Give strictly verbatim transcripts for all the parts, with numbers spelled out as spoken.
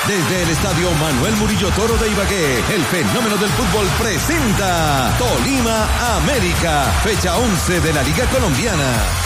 Desde el Estadio Manuel Murillo Toro de Ibagué, el fenómeno del fútbol presenta Tolima América, fecha once de la Liga Colombiana.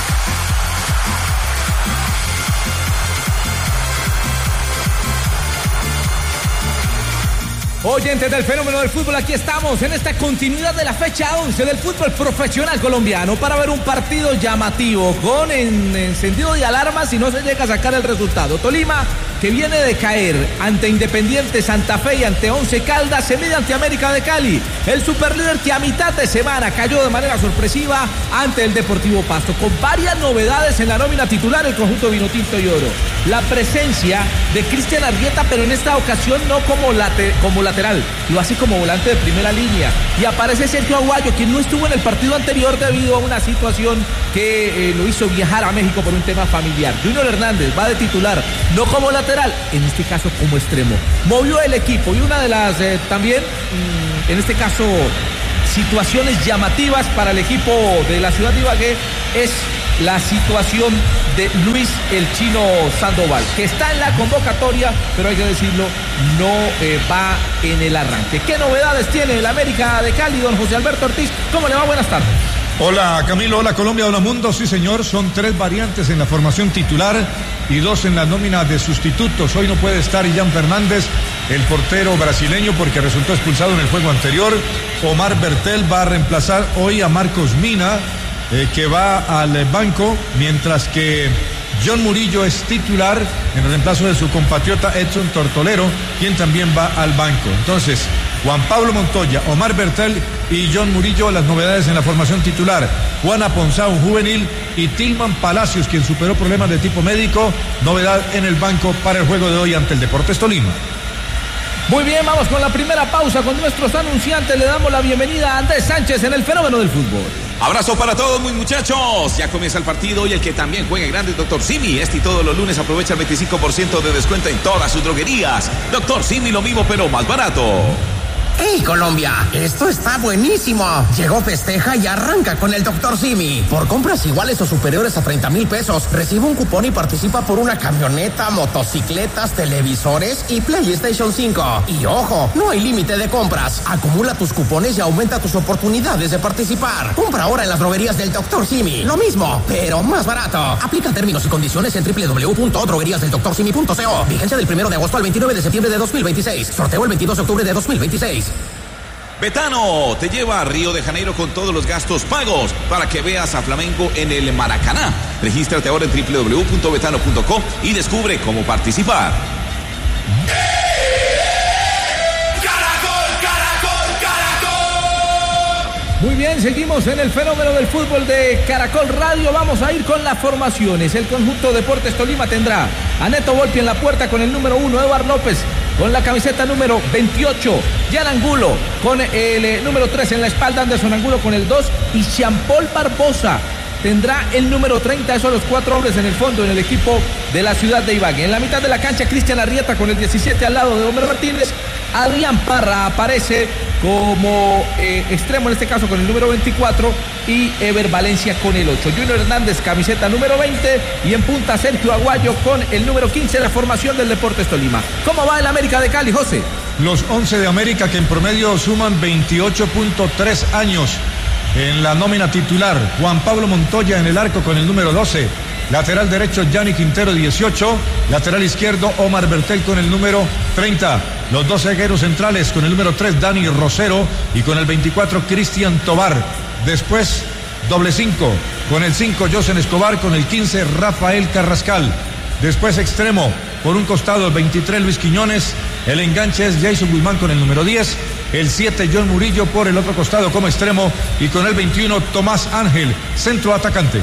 Oyentes del fenómeno del fútbol, aquí estamos en esta continuidad de la fecha once del fútbol profesional colombiano para ver un partido llamativo con en, encendido de alarma si no se llega a sacar el resultado. Tolima, que viene de caer ante Independiente Santa Fe y ante Once Caldas, se mide ante América de Cali, el superlíder que a mitad de semana cayó de manera sorpresiva ante el Deportivo Pasto, con varias novedades en la nómina titular el conjunto vinotinto y oro. La presencia de Cristian Arrieta, pero en esta ocasión no como, late, como lateral, lo hace como volante de primera línea. Y aparece Sergio Aguayo, quien no estuvo en el partido anterior debido a una situación que eh, lo hizo viajar a México por un tema familiar. Junior Hernández va de titular, no como lateral, en este caso como extremo. Movió el equipo y una de las eh, también, mmm, en este caso, situaciones llamativas para el equipo de la ciudad de Ibagué es la situación de Luis el Chino Sandoval, que está en la convocatoria, pero hay que decirlo, no eh, va en el arranque. ¿Qué novedades tiene el América de Cali, don José Alberto Ortiz? ¿Cómo le va? Buenas tardes. Hola Camilo, hola Colombia, hola mundo. Sí señor, son tres variantes en la formación titular y dos en la nómina de sustitutos. Hoy no puede estar Ian Fernández, el portero brasileño, porque resultó expulsado en el juego anterior. Omar Bertel va a reemplazar hoy a Marcos Mina, eh, que va al banco, mientras que John Murillo es titular en el reemplazo de su compatriota Edson Tortolero, quien también va al banco. Entonces, Juan Pablo Montoya, Omar Bertel y John Murillo, las novedades en la formación titular. Juana Ponzá, un juvenil, y Tilman Palacios, quien superó problemas de tipo médico, novedad en el banco para el juego de hoy ante el Deportes Tolima. Muy bien, vamos con la primera pausa con nuestros anunciantes. Le damos la bienvenida a Andrés Sánchez en el fenómeno del fútbol. Abrazo para todos, muy muchachos. Ya comienza el partido y el que también juega grande es Doctor Simi. Este y todos los lunes aprovecha el veinticinco por ciento de descuento en todas sus droguerías. Doctor Simi, lo mismo pero más barato. ¡Hey, Colombia! Esto está buenísimo. Llegó Festeja y arranca con el Doctor Simi. Por compras iguales o superiores a treinta mil pesos, recibe un cupón y participa por una camioneta, motocicletas, televisores y PlayStation cinco. Y ojo, no hay límite de compras. Acumula tus cupones y aumenta tus oportunidades de participar. Compra ahora en las droguerías del Doctor Simi. Lo mismo, pero más barato. Aplica términos y condiciones en doble u doble u doble u punto droguerías del doctor simi punto co. Vigencia del primero de agosto al veintinueve de septiembre de dos mil veintiséis. Sorteo el veintidós de octubre de dos mil veintiséis. Betano te lleva a Río de Janeiro con todos los gastos pagos para que veas a Flamengo en el Maracaná. Regístrate ahora en doble u doble u doble u punto betano punto com y descubre cómo participar. Muy bien, seguimos en el fenómeno del fútbol de Caracol Radio. Vamos a ir con las formaciones. El conjunto Deportes Tolima tendrá a Neto Volpi en la puerta con el número uno, Eduard López con la camiseta número veintiocho, Jan Angulo con el eh, número tres en la espalda, Anderson Angulo con el dos y Jean-Paul Barbosa tendrá el número treinta. Esos son los cuatro hombres en el fondo en el equipo de la ciudad de Ibagué. En la mitad de la cancha, Cristian Arrieta con el diecisiete al lado de Homer Martínez. Adrián Parra aparece como eh, extremo, en este caso con el número veinticuatro, y Ever Valencia con el ocho. Junior Hernández, camiseta número veinte, y en punta Sergio Aguayo con el número quince, la formación del Deportes Tolima. ¿Cómo va el América de Cali, José? Los once de América, que en promedio suman veintiocho punto tres años en la nómina titular. Juan Pablo Montoya en el arco con el número doce. Lateral derecho, Gianni Quintero, dieciocho. Lateral izquierdo, Omar Bertel con el número treinta. Los dos zagueros centrales con el número tres, Dani Rosero, y con el veinticuatro, Cristian Tobar. Después, doble cinco, con el cinco, Josen Escobar, con el quince, Rafael Carrascal. Después extremo, por un costado el veintitrés, Luis Quiñones. El enganche es Jason Guzmán con el número diez. El siete, John Murillo por el otro costado como extremo. Y con el veintiuno, Tomás Ángel, centro atacante.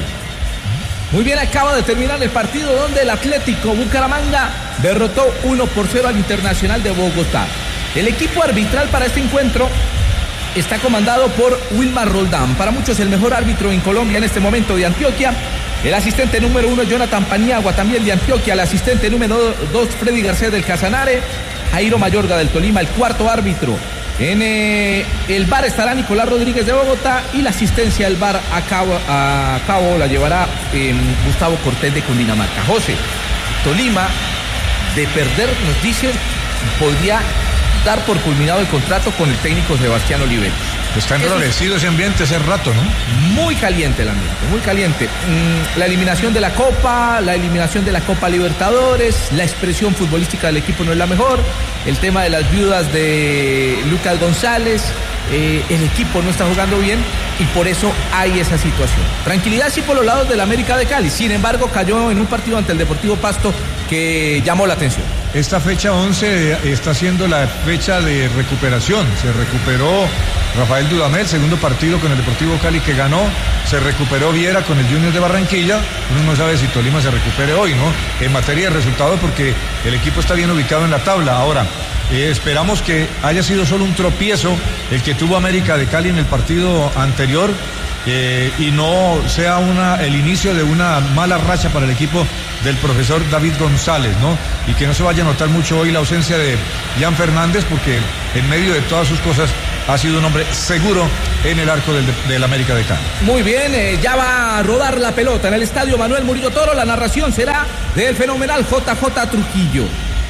Muy bien, acaba de terminar el partido donde el Atlético Bucaramanga derrotó uno por cero al Internacional de Bogotá. El equipo arbitral para este encuentro está comandado por Wilmar Roldán, para muchos el mejor árbitro en Colombia en este momento de Antioquia. El asistente número uno, Jonathan Paniagua, también de Antioquia. El asistente número dos, Freddy Garcés del Casanare. Jairo Mayorga del Tolima, el cuarto árbitro. En eh, el V A R estará Nicolás Rodríguez de Bogotá, y la asistencia del V A R a cabo, a cabo la llevará eh, Gustavo Cortés de Cundinamarca. José, Tolima, de perder, nos dicen podría dar por culminado el contrato con el técnico Sebastián Oliveros. Está enrarecido ese ambiente hace rato, ¿no? Muy caliente el ambiente, muy caliente. Mm, la eliminación de la Copa, la eliminación de la Copa Libertadores, la expresión futbolística del equipo no es la mejor, el tema de las viudas de Lucas González, eh, el equipo no está jugando bien y por eso hay esa situación. Tranquilidad sí por los lados del América de Cali, sin embargo cayó en un partido ante el Deportivo Pasto que llamó la atención. Esta fecha once está siendo la fecha de recuperación. Se recuperó Rafael Dudamel, segundo partido con el Deportivo Cali que ganó. Se recuperó Viera con el Junior de Barranquilla. Uno no sabe si Tolima se recupere hoy, ¿no? En materia de resultados, porque el equipo está bien ubicado en la tabla. Ahora, eh, esperamos que haya sido solo un tropiezo el que tuvo América de Cali en el partido anterior. Eh, y no sea una, el inicio de una mala racha para el equipo del profesor David González, ¿no? Y que no se vaya a notar mucho hoy la ausencia de Jan Fernández, porque en medio de todas sus cosas ha sido un hombre seguro en el arco del, del América de Cali. Muy bien, eh, ya va a rodar la pelota en el estadio Manuel Murillo Toro. La narración será del fenomenal J J Trujillo.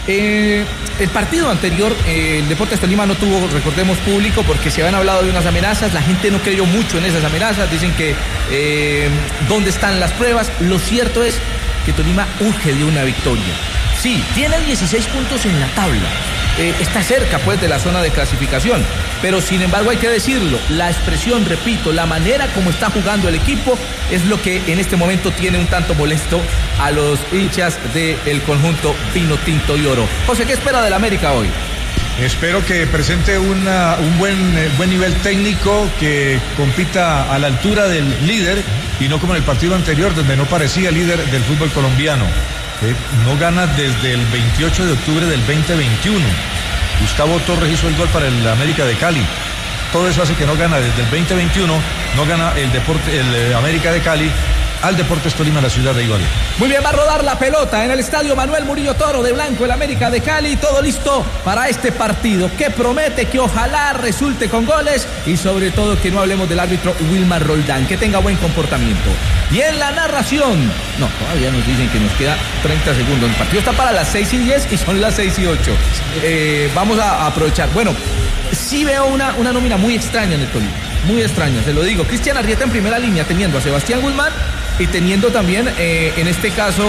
Eh, el partido anterior, eh, el Deportes Tolima no tuvo, recordemos, público porque se habían hablado de unas amenazas. La gente no creyó mucho en esas amenazas. Dicen que eh, ¿dónde están las pruebas? Lo cierto es que Tolima urge de una victoria. Sí, tiene dieciséis puntos en la tabla. Eh, está cerca pues de la zona de clasificación, pero sin embargo hay que decirlo, la expresión, repito, la manera como está jugando el equipo es lo que en este momento tiene un tanto molesto a los hinchas del conjunto Vino Tinto y Oro. José, ¿qué espera del América hoy? Espero que presente una, un buen, eh, buen nivel técnico, que compita a la altura del líder y no como en el partido anterior donde no parecía líder del fútbol colombiano. Eh, no gana desde el veintiocho de octubre del veinte veintiuno. Gustavo Torres hizo el gol para el América de Cali. Todo eso hace que no gana desde el veinte veintiuno, no gana el, deporte, el eh, América de Cali al Deportes Tolima, la ciudad de Ibagué. Muy bien, va a rodar la pelota en el estadio Manuel Murillo Toro de blanco, el América de Cali. Todo listo para este partido que promete que ojalá resulte con goles y sobre todo que no hablemos del árbitro Wilmar Roldán, que tenga buen comportamiento. Y en la narración, no, todavía nos dicen que nos queda treinta segundos. El partido está para las seis y diez y son las seis y ocho. Eh, vamos a, a aprovechar. Bueno, sí veo una, una nómina muy extraña en el Tolima. Muy extraña, se lo digo. Cristian Arrieta en primera línea, teniendo a Sebastián Guzmán y teniendo también, eh, en este caso,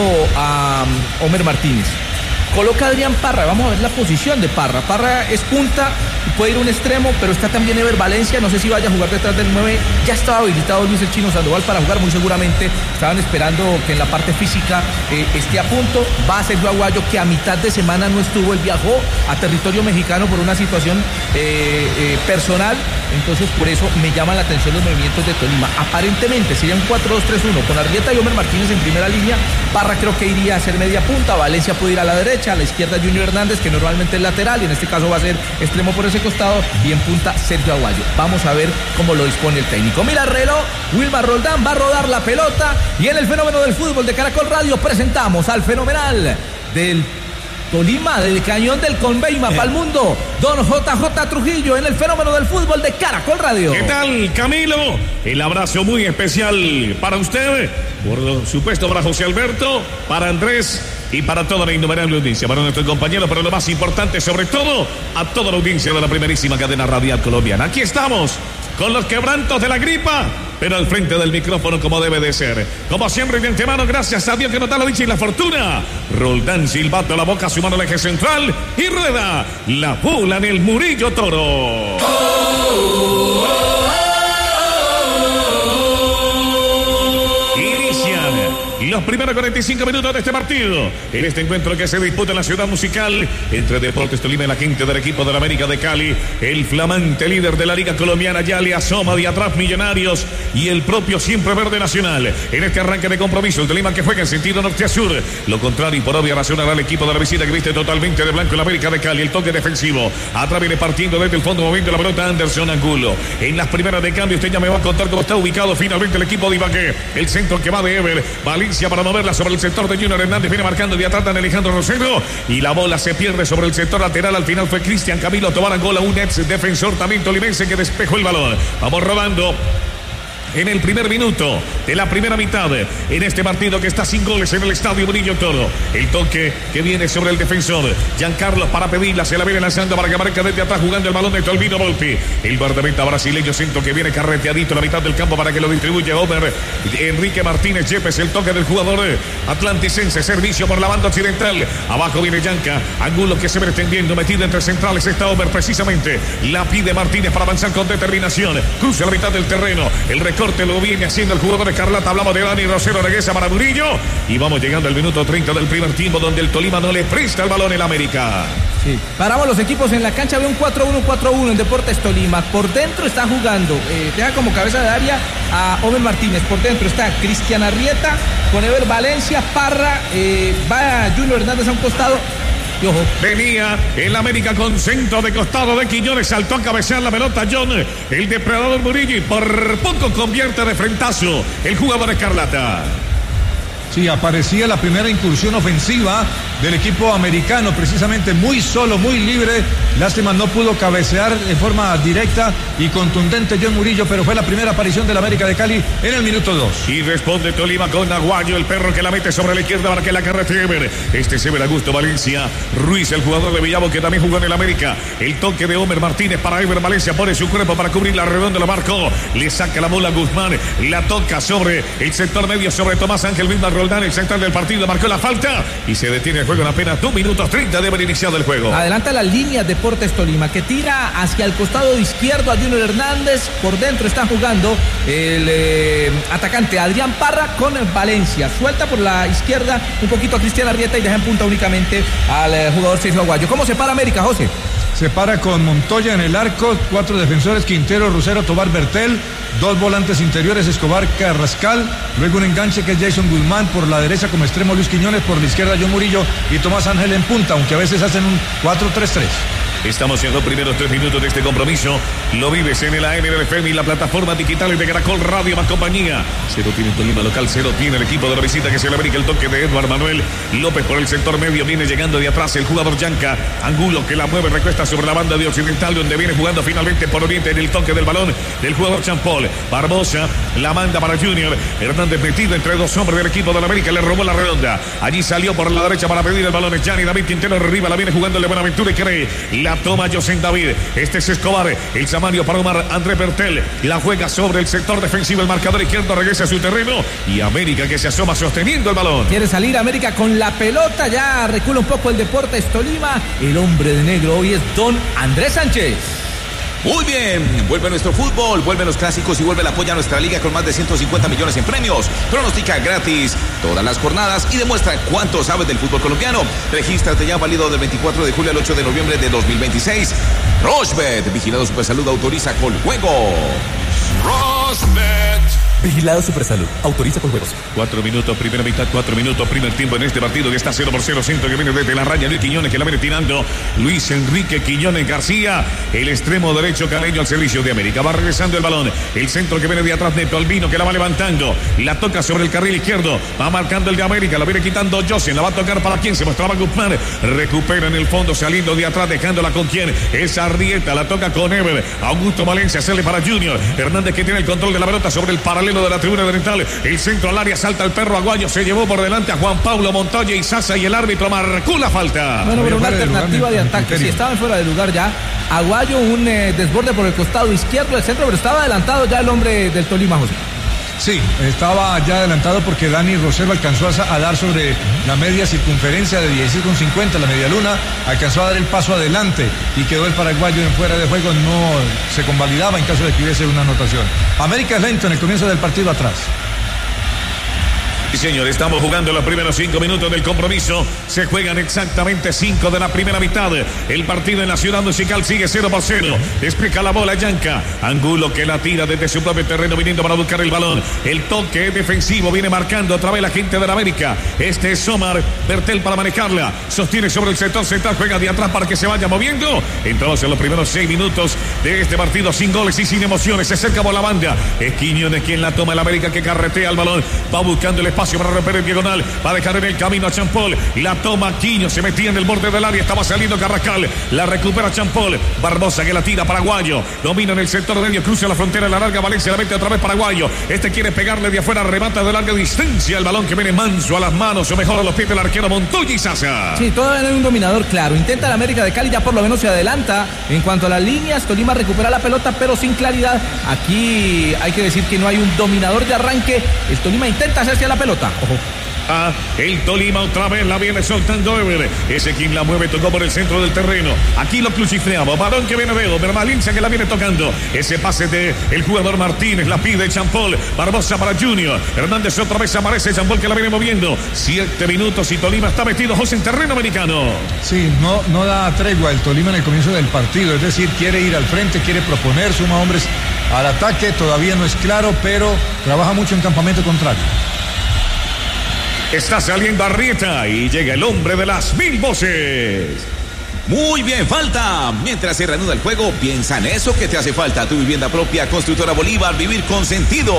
a um, Homer Martínez. Coloca a Adrián Parra, vamos a ver la posición de Parra. Parra es punta, puede ir a un extremo, pero está también Ever Valencia, no sé si vaya a jugar detrás del nueve. Ya estaba habilitado Luis el Chino Sandoval para jugar, muy seguramente estaban esperando que en la parte física eh, esté a punto. Va a Sergio Aguayo, que a mitad de semana no estuvo, él viajó a territorio mexicano por una situación eh, eh, personal, entonces por eso me llaman la atención los movimientos de Tolima. Aparentemente sería un cuatro dos tres uno con Arrieta y Homer Martínez en primera línea. Parra creo que iría a ser media punta, Valencia puede ir a la derecha, a la izquierda Junior Hernández, que normalmente es lateral y en este caso va a ser extremo por ese costado, y en punta Sergio Aguayo. Vamos a ver cómo lo dispone el técnico. Mira el reloj, Wilmar Roldán va a rodar la pelota y en el fenómeno del fútbol de Caracol Radio presentamos al fenomenal del Tolima, del Cañón del Conveima para el mundo, don J J Trujillo, en el fenómeno del fútbol de Caracol Radio. ¿Qué tal, Camilo? El abrazo muy especial para usted, por supuesto para José Alberto, para Andrés y para toda la innumerable audiencia, para nuestros compañeros, pero lo más importante, sobre todo, a toda la audiencia de la primerísima cadena radial colombiana. Aquí estamos, con los quebrantos de la gripa, pero al frente del micrófono como debe de ser. Como siempre, de antemano, gracias a Dios que nos da la dicha y la fortuna. Roldán silbato a la boca, su mano al eje central y rueda la bola en el Murillo Toro. Oh, oh, oh. Los primeros cuarenta y cinco minutos de este partido, en este encuentro que se disputa en la ciudad musical entre Deportes Tolima y la gente del equipo de la América de Cali. El flamante líder de la Liga Colombiana ya le asoma de atrás Millonarios y el propio Siempre Verde Nacional. En este arranque de compromiso, el Tolima que juega en sentido norte a sur. Lo contrario, y por obvia razón, hará el equipo de la visita que viste totalmente de blanco en la América de Cali. El toque defensivo. Atrás viene partiendo desde el fondo, moviendo la pelota Anderson Angulo. En las primeras de cambio, usted ya me va a contar cómo está ubicado finalmente el equipo de Ibagué. El centro que va de Ever Valencia para moverla sobre el sector de Junior Hernández, viene marcando de atrás Alejandro Rosero y la bola se pierde sobre el sector lateral. Al final fue Cristian Camilo Tobar Angola, un ex defensor también tolimense que despejó el balón. Vamos rodando en el primer minuto de la primera mitad en este partido que está sin goles en el estadio Murillo Toro. El toque que viene sobre el defensor Giancarlo para pedirla, se la viene lanzando para que marque desde atrás jugando el balón de Tolvino Volpi. El guardameta brasileño siento que viene carreteadito a la mitad del campo para que lo distribuya Homer Enrique Martínez Yepes. El toque del jugador atlanticense, servicio por la banda occidental. Abajo viene Yanca, Angulo que se ve extendiendo, metido entre centrales está Homer precisamente. La pide Martínez para avanzar con determinación. Cruza la mitad del terreno. El recorte lo viene haciendo el jugador Escarlata. Hablamos de Dani Rosero, regresa para Murillo. Y vamos llegando al minuto treinta del primer tiempo, donde el Tolima no le presta el balón en América. Sí. Paramos los equipos en la cancha, ve un cuatro uno cuatro uno en Deportes Tolima. Por dentro está jugando, eh, deja como cabeza de área a Homer Martínez. Por dentro está Cristian Arrieta con Ever Valencia, Parra, eh, va Junior Hernández a un costado. Y ojo. Venía el América con centro de costado de Quiñones, saltó a cabecear la pelota John, el depredador Murillo, y por poco convierte de frentazo el jugador Escarlata. Sí, aparecía la primera incursión ofensiva del equipo americano, precisamente muy solo, muy libre. Lástima, no pudo cabecear de forma directa y contundente John Murillo, pero fue la primera aparición del América de Cali en el minuto dos. Y responde Tolima con Aguayo, el perro que la mete sobre la izquierda para que la carrete Ever. Este es Ever Augusto Valencia Ruiz, el jugador de Villavo que también jugó en el América. El toque de Homer Martínez para Ever Valencia, pone su cuerpo para cubrir la redonda, lo marcó. Le saca la bola a Guzmán, la toca sobre el sector medio, sobre Tomás Ángel Vilma Roldán, el central del partido, marcó la falta y se detiene el juego en apenas dos minutos treinta de haber iniciado el juego. Adelanta la línea Deportes Tolima, que tira hacia el costado izquierdo a Junior Hernández. Por dentro está jugando el eh, atacante Adrián Parra con Valencia. Suelta por la izquierda un poquito a Cristian Arrieta y deja en punta únicamente al eh, jugador Sergio Aguayo. ¿Cómo se para América, José? Se para con Montoya en el arco, cuatro defensores, Quintero, Rusero, Tobar, Bertel, dos volantes interiores, Escobar, Carrascal, luego un enganche que es Jason Guzmán, por la derecha como extremo Luis Quiñones, por la izquierda John Murillo y Tomás Ángel en punta, aunque a veces hacen un cuatro tres tres. Estamos en los primeros tres minutos de este compromiso. Lo vives en el A M del F M y la plataforma digital de Caracol Radio más compañía. Cero tiene Tolima local, cero tiene el equipo de la visita que se le América. El toque de Eduardo Manuel López por el sector medio, viene llegando de atrás el jugador Yanca. Angulo que la mueve, recuesta sobre la banda de Occidental, donde viene jugando finalmente por oriente en el toque del balón del jugador Champol. Barbosa la manda para Junior Hernández, metido entre dos hombres del equipo de la América, le robó la redonda. Allí salió por la derecha para pedir el balón es Gianni David Quintero, arriba la viene jugando el Buenaventura y cree. La toma José David, este es Escobar, el Samario para Omar André Bertel, la juega sobre el sector defensivo, el marcador izquierdo regresa a su terreno y América que se asoma sosteniendo el balón. Quiere salir América con la pelota, ya recula un poco el Deportes Tolima. El hombre de negro hoy es don Andrés Sánchez. Muy bien, vuelve nuestro fútbol, vuelven los clásicos y vuelve el apoyo a nuestra liga con más de ciento cincuenta millones en premios. Pronostica gratis todas las jornadas y demuestra cuánto sabes del fútbol colombiano. Regístrate ya, válido del veinticuatro de julio al ocho de noviembre de dos mil veintiséis. Rochbet, vigilado Supersalud, autoriza con juegos. Rochbet. Vigilado Supersalud, autoriza por juegos. Cuatro minutos, primera mitad, cuatro minutos, primer tiempo en este partido que está cero por cero. Centro que viene desde la raya, Luis Quiñones que la viene tirando. Luis Enrique Quiñones García, el extremo derecho caleño al servicio de América. Va regresando el balón. El centro que viene de atrás, Neto Albino que la va levantando. La toca sobre el carril izquierdo. Va marcando el de América, la viene quitando Josen. La va a tocar para quien se mostraba Guzmán. Recupera en el fondo, saliendo de atrás, dejándola con quien. Es Arrieta, la toca con Ever. Augusto Valencia, sale para Junior Hernández que tiene el control de la pelota sobre el paralelo de la tribuna oriental. El centro al área, salta el perro Aguayo, se llevó por delante a Juan Pablo Montoya y Sasa y el árbitro marcó la falta. Bueno, pero una alternativa de ataque. Si estaban fuera de lugar ya, Aguayo un eh, desborde por el costado izquierdo del centro, pero estaba adelantado ya el hombre del Tolima, José. Sí, estaba ya adelantado porque Dani Rosero alcanzó a dar sobre la media circunferencia de dieciséis con cincuenta, la media luna, alcanzó a dar el paso adelante y quedó el paraguayo en fuera de juego, no se convalidaba en caso de que hubiese una anotación. América es lento en el comienzo del partido atrás. Sí, señor, estamos jugando los primeros cinco minutos del compromiso. Se juegan exactamente cinco de la primera mitad. El partido en la Ciudad Musical sigue cero por cero. Despeja la bola Yanca. Angulo que la tira desde su propio terreno viniendo para buscar el balón. El toque defensivo viene marcando otra vez la gente de la América. Este es Omar Bertel para manejarla. Sostiene sobre el sector central, juega de atrás para que se vaya moviendo. Entramos en los primeros seis minutos de este partido sin goles y sin emociones. Se acerca por la banda. Es Quiñones quien la toma, el América que carretea el balón. Va buscando el espacio espacio para romper el diagonal. Va a dejar en el camino a Champol. La toma Quiño. Se metía en el borde del área. Estaba saliendo Carrascal. La recupera Champol. Barbosa que la tira Paraguayo. Domina en el sector medio. Cruza la frontera. La larga Valencia. La mete otra vez Paraguayo. Este quiere pegarle de afuera. Remata de larga distancia. El balón que viene manso a las manos. O mejor a los pies del arquero Montoya y Sasa. Sí, todavía no hay un dominador claro. Intenta el América de Cali. Ya por lo menos se adelanta. En cuanto a las líneas, Tolima recupera la pelota, pero sin claridad. Aquí hay que decir que no hay un dominador de arranque. El Tolima intenta hacerse a la pelota. Ojo. Ah, el Tolima otra vez la viene soltando Ever. Ese quien la mueve tocó por el centro del terreno. Aquí lo crucifriamos. Balón que viene de Ever. Valencia que la viene tocando. Ese pase de el jugador Martínez. La pide Champol. Barbosa para Junior. Hernández otra vez aparece. Champol que la viene moviendo. Siete minutos y Tolima está metido, José, en terreno americano. Sí, no, no da tregua el Tolima en el comienzo del partido. Es decir, quiere ir al frente, quiere proponer, suma hombres al ataque. Todavía no es claro, pero trabaja mucho en campamento contrario. Está saliendo Arrieta y llega el hombre de las mil voces. Muy bien, falta. Mientras se reanuda el juego, piensa en eso que te hace falta. Tu vivienda propia, Constructora Bolívar, vivir con sentido.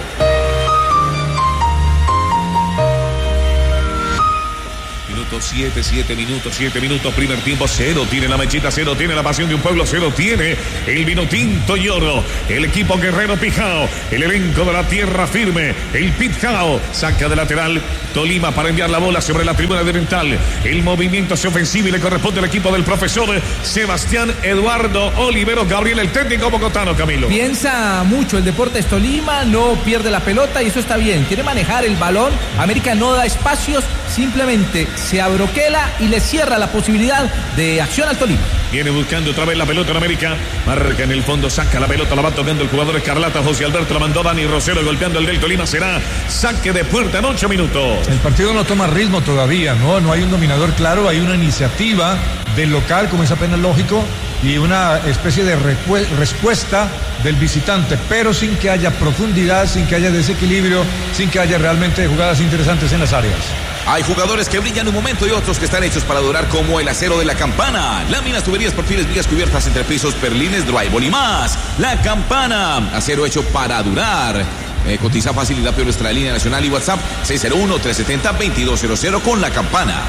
Siete, siete minutos, siete minutos, primer tiempo, cero tiene la mechita, cero tiene la pasión de un pueblo, cero tiene el vino tinto y oro, el equipo guerrero Pijao, el elenco de la tierra firme, el Pijao, saca de lateral, Tolima para enviar la bola sobre la tribuna de Oriental, el movimiento se ofensivo y le corresponde al equipo del profesor Sebastián Eduardo Olivero Gabriel, el técnico bogotano, Camilo. Piensa mucho el Deportes Tolima, no pierde la pelota y eso está bien, quiere manejar el balón, América no da espacios, simplemente se abroquela y le cierra la posibilidad de acción al Tolima. Viene buscando otra vez la pelota en América. Marca en el fondo, saca la pelota, la va tocando el jugador Escarlata. José Alberto la mandó Dani Rosero golpeando el del Tolima. Será saque de puerta en ocho minutos. El partido no toma ritmo todavía, ¿no? No hay un dominador claro, hay una iniciativa del local, como es apenas lógico, y una especie de respuesta del visitante, pero sin que haya profundidad, sin que haya desequilibrio, sin que haya realmente jugadas interesantes en las áreas. Hay jugadores que brillan un momento y otros que están hechos para durar, como el acero de La Campana. Láminas, tuberías, perfiles, vigas cubiertas, entrepisos, perlines, drywall y más. La Campana, acero hecho para durar. Eh, cotiza fácil y rápido nuestra línea nacional y WhatsApp seis cero uno, tres siete cero, dos dos cero cero con La Campana.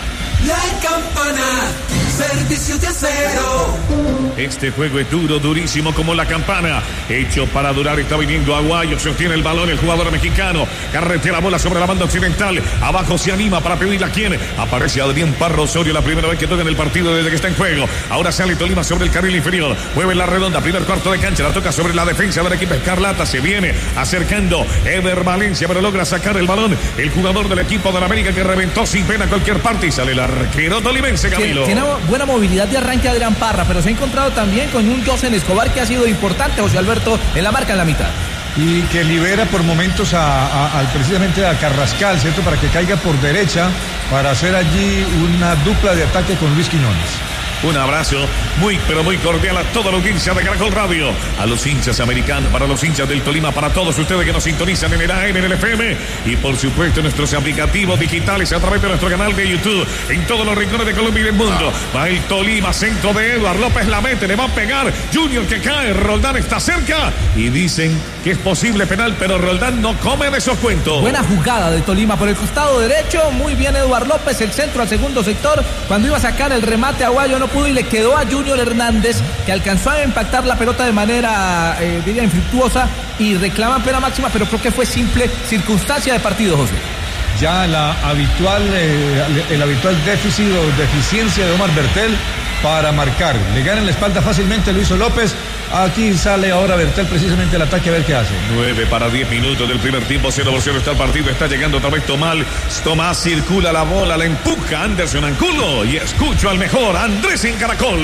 La Campana, servicio de acero. Este juego es duro, durísimo como La Campana. Hecho para durar, está viniendo Aguayo. Sostiene el balón el jugador mexicano. Carretea la bola sobre la banda occidental. Abajo se anima para pedirle a quién. Aparece Adrián Parro Osorio, la primera vez que toca en el partido desde que está en juego. Ahora sale Tolima sobre el carril inferior. Mueve la redonda, primer cuarto de cancha. La toca sobre la defensa del equipo Escarlata. Se viene acercando Ever Valencia, pero logra sacar el balón. El jugador del equipo de la América que reventó sin pena cualquier parte y sale la arquero tolimense, Camilo. Tiene buena movilidad de arranque Adrián Parra, pero se ha encontrado también con un José Escobar que ha sido importante, José Alberto, en la marca en la mitad. Y que libera por momentos a, a, a precisamente a Carrascal, ¿cierto? Para que caiga por derecha, para hacer allí una dupla de ataque con Luis Quiñones. Un abrazo muy, pero muy cordial a toda la audiencia de Caracol Radio, a los hinchas americanos, para los hinchas del Tolima, para todos ustedes que nos sintonizan en el A M, en el F M y por supuesto en nuestros aplicativos digitales a través de nuestro canal de YouTube, en todos los rincones de Colombia y del mundo. Va el Tolima, centro de Eduard López, la mete, le va a pegar, Junior que cae, Roldán está cerca y dicen que es posible penal, pero Roldán no come de esos cuentos. Buena jugada de Tolima por el costado derecho, muy bien Eduard López, el centro al segundo sector, cuando iba a sacar el remate Aguayo no pudo y le quedó a Junior Hernández, que alcanzó a impactar la pelota de manera, eh, diría, infructuosa y reclama pena máxima, pero creo que fue simple circunstancia de partido, José. Ya la habitual, eh, el habitual déficit o deficiencia de Omar Bertel para marcar. Le gana en la espalda fácilmente Luis López. Aquí sale ahora Bertel precisamente el ataque a ver qué hace. nueve para diez minutos del primer tiempo, cero por cero está el partido, está llegando otra vez Tomás. Tomás circula la bola, la empuja Anderson Angulo y escucho al mejor Andrés en Caracol.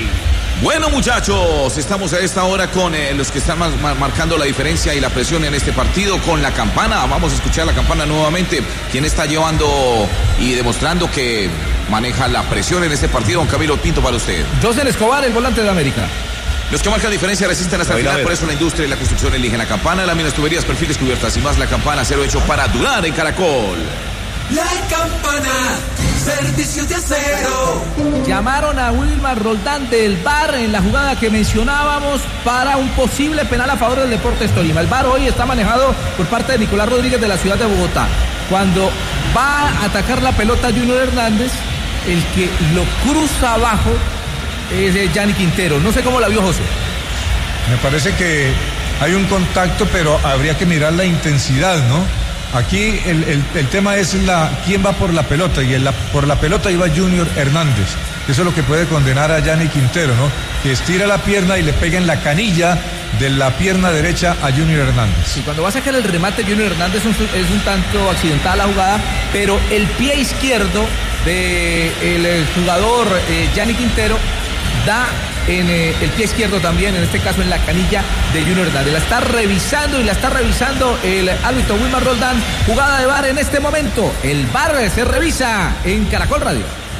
Bueno, muchachos, estamos a esta hora con eh, los que están mar- marcando la diferencia y la presión en este partido con La Campana. Vamos a escuchar La Campana nuevamente. ¿Quién está llevando y demostrando que maneja la presión en este partido? Don Camilo Pinto, para usted. José Escobar, el volante de América. Los que marcan diferencia resisten hasta el final, por eso la industria y la construcción eligen La Campana, láminas, tuberías, perfiles, cubiertas y más. La Campana, acero hecho para durar en Caracol. La Campana, servicio de acero. Llamaron a Wilmar Roldán del V A R en la jugada que mencionábamos para un posible penal a favor del Deportes Tolima. El V A R hoy está manejado por parte de Nicolás Rodríguez de la ciudad de Bogotá. Cuando va a atacar la pelota Junior Hernández, el que lo cruza abajo es Gianni Quintero. No sé cómo la vio José. Me parece que hay un contacto, pero habría que mirar la intensidad, ¿no? Aquí el, el, el tema es la quién va por la pelota, y en la, por la pelota iba Junior Hernández. Eso es lo que puede condenar a Gianni Quintero, ¿no? Que estira la pierna y le pega en la canilla de la pierna derecha a Junior Hernández. Sí, cuando va a sacar el remate Junior Hernández es un, es un tanto accidentada la jugada, pero el pie izquierdo del de jugador eh, Gianni Quintero da en eh, el pie izquierdo también, en este caso en la canilla de Junior Hernández. La está revisando y la está revisando el árbitro Wilmar Roldán. Jugada de V A R en este momento. El V A R se revisa en Caracol Radio.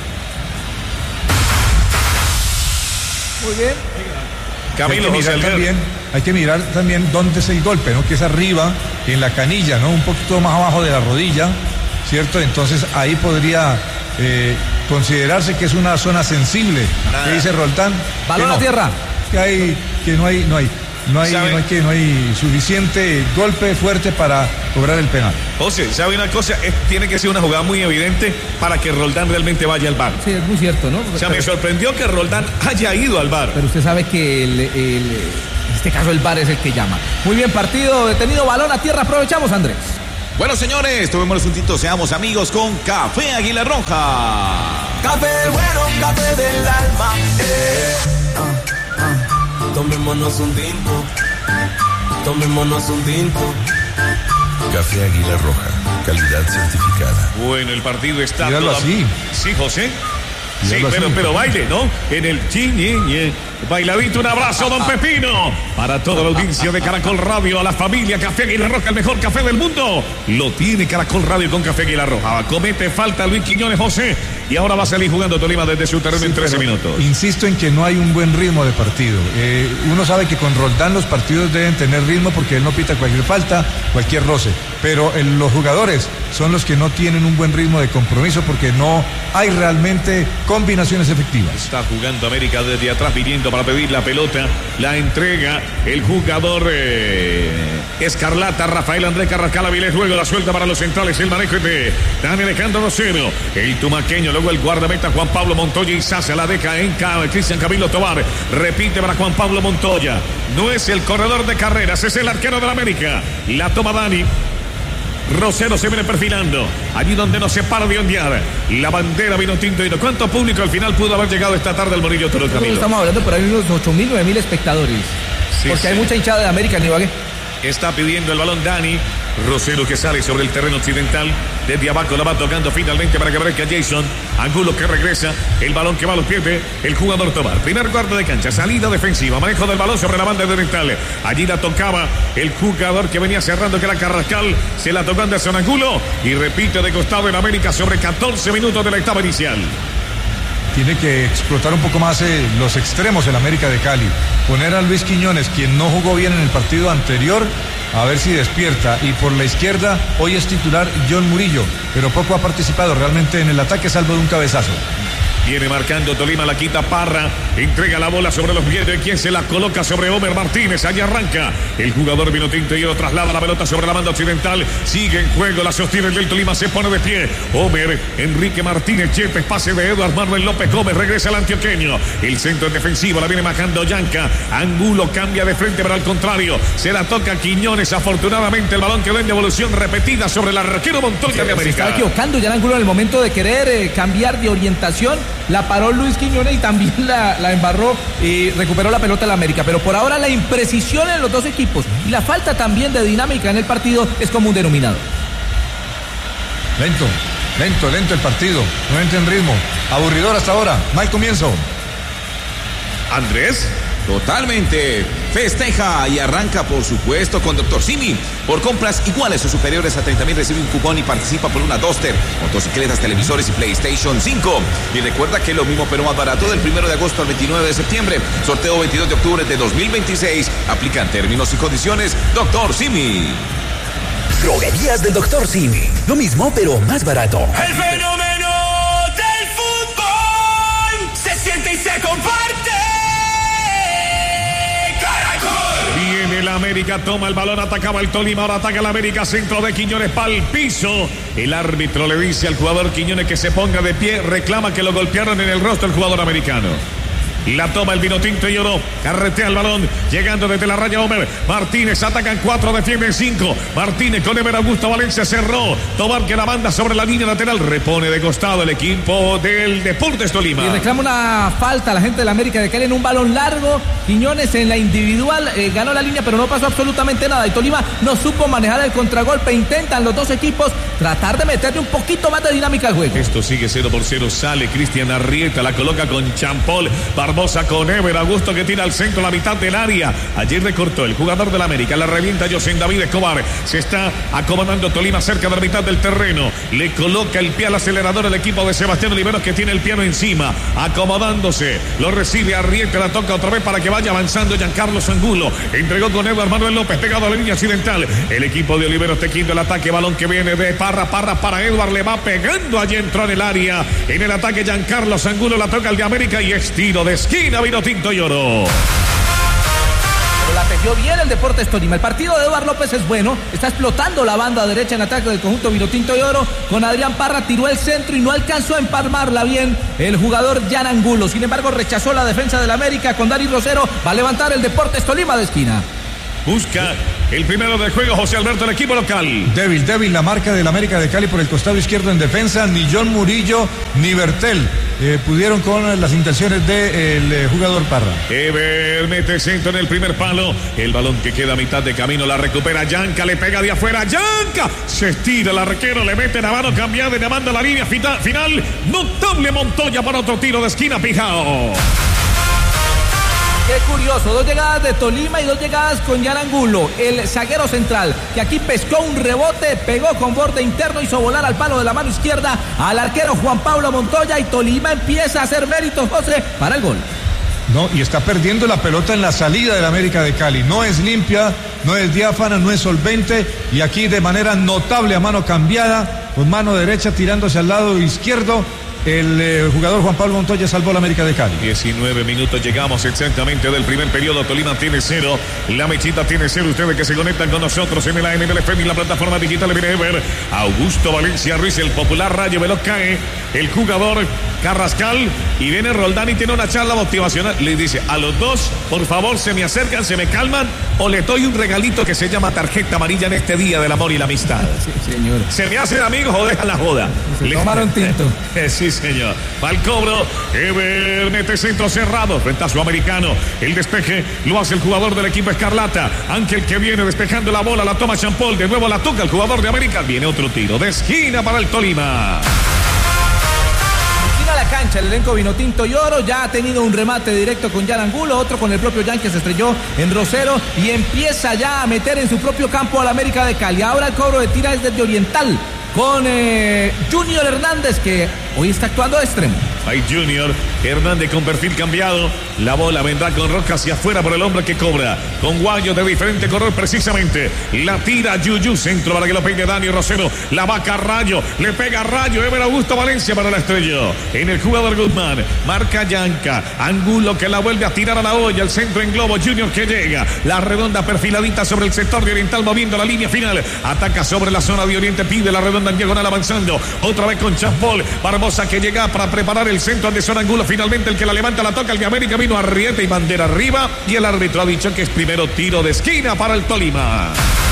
Muy bien. Camilo, hay que mirar también, hay que mirar también dónde es el golpe, ¿no? Que es arriba, en la canilla, ¿no? Un poquito más abajo de la rodilla, ¿cierto? Entonces ahí podría eh, considerarse que es una zona sensible. ¿Qué dice Roldán? Balón a tierra. Que hay, que no hay, no hay. No hay, no hay que, no hay suficiente golpe fuerte para cobrar el penal. José, ¿sabe una cosa? Es, tiene que ser una jugada muy evidente para que Roldán realmente vaya al V A R. Sí, es muy cierto, ¿no? O sea, me sorprendió que Roldán haya ido al V A R. Pero usted sabe que el, el, en este caso el V A R es el que llama. Muy bien, partido detenido, balón a tierra. Aprovechamos, Andrés. Bueno, señores, tomémonos un tinto, seamos amigos con Café Águila Roja. Café bueno, café del alma. Eh. Uh, uh. Tomémonos un tinto, tomémonos un tinto. Café Águila Roja, calidad certificada. Bueno, el partido está todo así. Sí, José. Sí, Míralo pero, así. pero baile, ¿no? En el chin, bailadito, un abrazo, don Pepino. Para toda la audiencia de Caracol Radio, a la familia Café Águila Roja, el mejor café del mundo. Lo tiene Caracol Radio con Café Águila Roja. Comete falta Luis Quiñones, José. Y ahora va a salir jugando Tolima desde su terreno Sí, en trece pero minutos. Insisto en que no hay un buen ritmo de partido. Eh, uno sabe que con Roldán los partidos deben tener ritmo porque él no pita cualquier falta, cualquier roce. Pero el, los jugadores son los que no tienen un buen ritmo de compromiso porque no hay realmente combinaciones efectivas. Está jugando América desde atrás, viniendo para pedir la pelota. La entrega el jugador eh, Escarlata, Rafael Andrés Carrascal Avilés. Luego la suelta para los centrales. El manejo de Dani Alejandro Rosero. El tumaqueño, luego el guardameta Juan Pablo Montoya y Sasa. La deja en Cristian Camilo Tobar. Repite para Juan Pablo Montoya. No es el corredor de carreras, es el arquero de la América. La toma Dani. Rosero se viene perfilando, allí donde no se para de ondear la bandera vino tinto y no. ¿Cuánto público al final pudo haber llegado esta tarde al Morillo Toro, Camilo? Estamos hablando por ahí unos ocho mil, nueve mil espectadores. Sí, porque sí. hay mucha hinchada de América en Ibagué. Está pidiendo el balón Dani. Rosero que sale sobre el terreno occidental. Desde abajo la va tocando finalmente para que aparezca Jason Angulo, que regresa. El balón que va a los pies de el jugador Tobar. Primer guarda de cancha, salida defensiva, manejo del balón sobre la banda oriental. Allí la tocaba el jugador que venía cerrando, que era Carrascal. Se la tocó Anderson Angulo y repite de costado en América sobre catorce minutos de la etapa inicial. Tiene que explotar un poco más eh, los extremos en América de Cali. Poner a Luis Quiñones, quien no jugó bien en el partido anterior, a ver si despierta. Y por la izquierda, hoy es titular John Murillo, pero poco ha participado realmente en el ataque, salvo de un cabezazo. Viene marcando Tolima, la quita Parra, entrega la bola sobre los pies de quien se la coloca sobre Homer Martínez. Allí arranca el jugador vino tinto y lo traslada la pelota sobre la banda occidental. Sigue en juego, la sostiene el del Tolima, se pone de pie. Homer, Enrique Martínez, Chepes, pase de Eduardo Manuel López Gómez, regresa el antioqueño. El centro defensivo la viene marcando Yanca. Angulo cambia de frente, pero al contrario, se la toca Quiñones. Afortunadamente el balón quedó en devolución repetida sobre el arquero Montoya de Se América. estaba equivocando ya Angulo en el momento de querer eh, cambiar de orientación. La paró Luis Quiñones y también la, la embarró y recuperó la pelota en la América. Pero por ahora la imprecisión en los dos equipos y la falta también de dinámica en el partido es como un denominador. Lento, lento, lento el partido. No entra en ritmo. Aburridor hasta ahora. Mal comienzo. Andrés. Totalmente. Festeja y arranca, por supuesto, con doctor Simi. Por compras iguales o superiores a treinta mil recibe un cupón y participa por una Duster, motocicletas, televisores y PlayStation cinco. Y recuerda que lo mismo pero más barato del primero de agosto al veintinueve de septiembre. Sorteo veintidós de octubre de dos mil veintiséis. Aplican términos y condiciones. doctor Simi. Droguerías del doctor Simi. Lo mismo pero más barato. El fenómeno del fútbol se siente y se comparte. Viene la América, toma el balón, atacaba el Tolima, ahora ataca el América, centro de Quiñones para el piso. El árbitro le dice al jugador Quiñones que se ponga de pie, reclama que lo golpearon en el rostro el jugador americano. La toma el Vinotinto y Oro, carretea el balón, llegando desde la raya Homer Martínez, atacan cuatro, defienden cinco. Martínez con Ever Augusto Valencia cerró. Tobar que la manda sobre la línea lateral, repone de costado el equipo del Deportes Tolima. Y reclama una falta a la gente de la América de Cali en un balón largo. Quiñones en la individual eh, ganó la línea, pero no pasó absolutamente nada. Y Tolima no supo manejar el contragolpe. Intentan los dos equipos tratar de meterle un poquito más de dinámica al juego. Esto sigue cero por cero. Sale Cristian Arrieta, la coloca con Champol. Barbosa con Ever Augusto que tira al centro, la mitad del área. Allí recortó el jugador de la América. La revienta José David Escobar. Se está acomodando Tolima cerca de la mitad del terreno. Le coloca el pie al acelerador el equipo de Sebastián Oliveros, que tiene el piano encima. Acomodándose. Lo recibe Arrieta. La toca otra vez para que vaya avanzando Giancarlo Angulo. Entregó con Edward Manuel López, pegado a la línea occidental. El equipo de Oliveros te quita el ataque. Balón que viene de Parra. Parra para Edward. Le va pegando. Allí entró en el área. En el ataque Giancarlo Angulo. La toca el de América y es tiro de esquina. Vinotinto y Oro. Pero la tejió bien el Deportes Tolima. El partido de Edward López es bueno. Está explotando la banda derecha en ataque del conjunto Vinotinto y Oro. Con Adrián Parra tiró el centro y no alcanzó a empalmarla bien el jugador Jan Angulo. Sin embargo, rechazó la defensa del América con Dani Rosero. Va a levantar el Deportes Tolima de esquina. Busca el primero del juego José Alberto, el equipo local. Débil, débil la marca del América de Cali por el costado izquierdo en defensa. Ni John Murillo ni Bertel eh, pudieron con las intenciones del de, eh, jugador Parra. Ever mete centro en el primer palo. El balón que queda a mitad de camino la recupera Yanka, le pega de afuera. Yanka se estira el arquero, le mete la mano cambiada y le manda la línea final. Notable Montoya para otro tiro de esquina, Pijao. Qué curioso, dos llegadas de Tolima y dos llegadas con Jan Angulo, el zaguero central, que aquí pescó un rebote, pegó con borde interno, hizo volar al palo de la mano izquierda al arquero Juan Pablo Montoya, y Tolima empieza a hacer méritos, José, para el gol. No, y está perdiendo la pelota en la salida del América de Cali. No es limpia, no es diáfana, no es solvente, y aquí de manera notable a mano cambiada, con mano derecha tirándose al lado izquierdo. El eh, jugador Juan Pablo Montoya salvó la América de Cali. diecinueve minutos, llegamos exactamente del primer periodo. Tolima tiene cero, la Mechita tiene cero. Ustedes que se conectan con nosotros en el A M del F M y la plataforma digital, viene ver Augusto Valencia Ruiz, el popular rayo veloz, cae el jugador Carrascal y viene Roldán y tiene una charla motivacional. Le dice a los dos, por favor, se me acercan, se me calman, o le doy un regalito que se llama tarjeta amarilla en este día del amor y la amistad. Sí, señor. ¿Se me hacen amigos o dejan la joda? Se le tomaron tinto. Sí, señor. Va al cobro. Ever mete centro cerrado frente a su americano. El despeje lo hace el jugador del equipo Escarlata. Ángel que viene despejando la bola. La toma Champol. De nuevo la toca el jugador de América. Viene otro tiro de esquina para el Tolima. A la cancha el elenco Vinotinto y Oro ya ha tenido un remate directo con Jan Angulo, otro con el propio Jan que se estrelló en Rosero y empieza ya a meter en su propio campo al América de Cali. Ahora el cobro de tira es desde Oriental con eh, Junior Hernández, que hoy está actuando de extremo. Hay Junior Hernández con perfil cambiado. La bola vendrá con Roca hacia afuera por el hombre que cobra. Con guayo de diferente color precisamente. La tira Yuyu, centro para que lo pegue Dani Rosero. La vaca Rayo, le pega Rayo. Ever Augusto Valencia para la estrella. En el jugador Guzmán, marca Yanka. Angulo que la vuelve a tirar a la olla. El centro en globo, Junior que llega. La redonda perfiladita sobre el sector de Oriental, moviendo la línea final. Ataca sobre la zona de Oriente, pide la redonda en diagonal avanzando. Otra vez con Champol. Barbosa que llega para preparar el centro de Son Angulo. Finalmente el que la levanta, la toca el de América. Vino Arrieta y bandera arriba. Y el árbitro ha dicho que es primero tiro de esquina para el Tolima.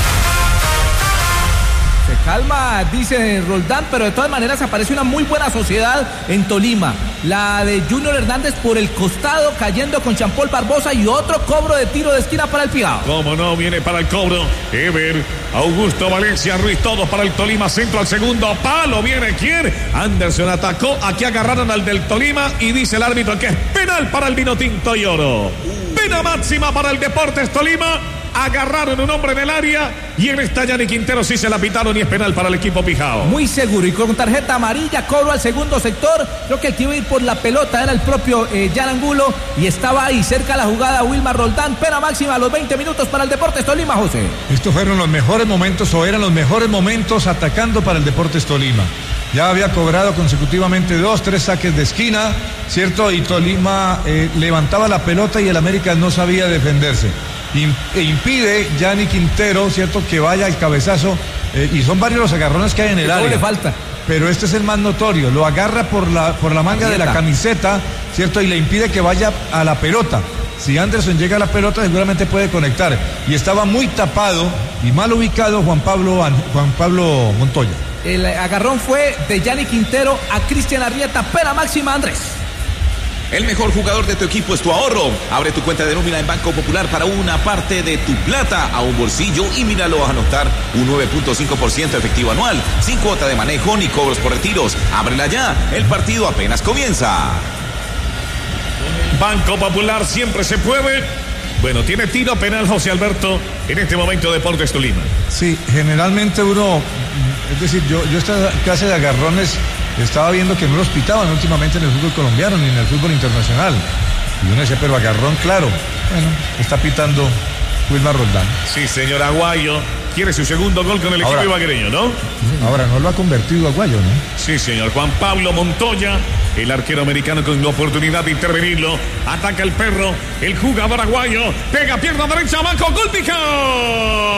Se calma, dice Roldán, pero de todas maneras aparece una muy buena sociedad en Tolima. La de Junior Hernández por el costado, cayendo con Champol Barbosa, y otro cobro de tiro de esquina para el Pijao. Cómo no, viene para el cobro Ever Augusto Valencia Ruiz, todos para el Tolima, centro al segundo palo, viene quién, Anderson atacó, aquí agarraron al del Tolima y dice el árbitro que es penal para el Vinotinto y Oro. Pena máxima para el Deportes Tolima. Agarraron un hombre en el área y en esta Yanni Quintero sí se la pitaron y es penal para el equipo Pijao. Muy seguro y con tarjeta amarilla, cobro al segundo sector. Creo que el que iba a ir por la pelota era el propio eh, Jan Angulo y estaba ahí cerca la jugada Wilmar Roldán. Pena máxima a los veinte minutos para el Deportes Tolima, José. Estos fueron los mejores momentos o eran los mejores momentos atacando para el Deportes Tolima. Ya había cobrado consecutivamente dos, tres saques de esquina, ¿cierto? Y Tolima eh, levantaba la pelota y el América no sabía defenderse. e impide Gianni Quintero, ¿cierto?, que vaya al cabezazo, eh, y son varios los agarrones que hay en el área. ¿Cómo le falta? Pero este es el más notorio, lo agarra por la, por la manga de la camiseta, ¿cierto?, y le impide que vaya a la pelota. Si Anderson llega a la pelota, seguramente puede conectar. Y estaba muy tapado y mal ubicado Juan Pablo, Juan Pablo Montoya. El agarrón fue de Gianni Quintero a Cristian Arrieta, pena máxima, Andrés. El mejor jugador de tu equipo es tu ahorro. Abre tu cuenta de nómina en Banco Popular para una parte de tu plata a un bolsillo y míralo a anotar un nueve punto cinco por ciento efectivo anual, sin cuota de manejo ni cobros por retiros. Ábrela ya, el partido apenas comienza. Banco Popular siempre se puede. Bueno, tiene tiro penal José Alberto en este momento Deportes Tolima. Sí, generalmente uno, es decir, yo, yo esta clase de agarrones estaba viendo que no los pitaban últimamente en el fútbol colombiano ni en el fútbol internacional. Y uno decía, pero agarrón, claro. Bueno, está pitando Wilmar Roldán. Sí, señor Aguayo. Quiere su segundo gol con el equipo ahora, ibaguereño, ¿no? Ahora no lo ha convertido Aguayo, ¿no? Sí, señor. Juan Pablo Montoya, el arquero americano con la oportunidad de intervenirlo. Ataca el perro, el jugador aguayo. Pega pierna derecha, abajo, gol, pica.